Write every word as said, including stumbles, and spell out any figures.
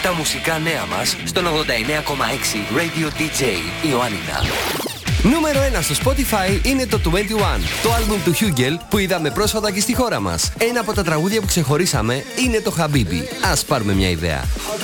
τα μουσικά νέα μας στον ογδόντα εννέα κόμμα έξι Radio ντι τζέι Ιωάννινα. Νούμερο ένα στο Spotify είναι το είκοσι ένα, το άλμπουμ του Hugel που είδαμε πρόσφατα και στη χώρα μας. Ένα από τα τραγούδια που ξεχωρίσαμε είναι το Habibi. Ας πάρουμε μια ιδέα.